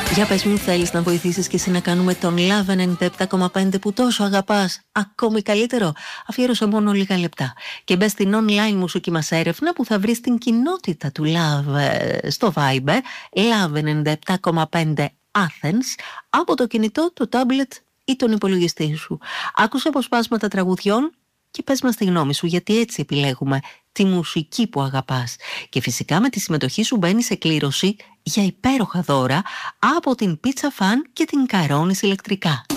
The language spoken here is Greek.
Για πες μου, θέλεις να βοηθήσεις και εσύ να κάνουμε τον Love 97,5 που τόσο αγαπάς ακόμη καλύτερο? Αφιέρωσε μόνο λίγα λεπτά και μπες στην online μουσική μας έρευνα που θα βρεις την κοινότητα του Love στο Viber, Love 97,5 Athens, από το κινητό, το tablet ή τον υπολογιστή σου. Άκουσε αποσπάσματα τραγουδιών και πες μας τη γνώμη σου, γιατί έτσι επιλέγουμε τη μουσική που αγαπάς. Και φυσικά με τη συμμετοχή σου μπαίνει σε κλήρωση για υπέροχα δώρα από την Pizza Fan και την Caronis ηλεκτρικά.